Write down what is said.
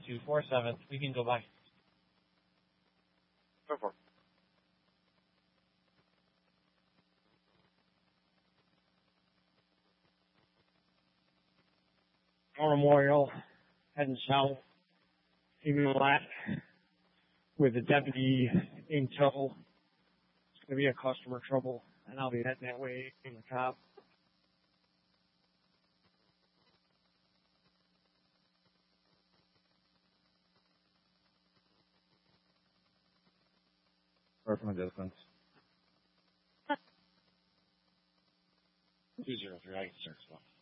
to 47th. We can go by. Go for it. War Memorial, heading south, even left with a deputy in tow. It's going to be a customer trouble, and I'll be heading that way in the cop. Or from a distance. 203, I can start slow.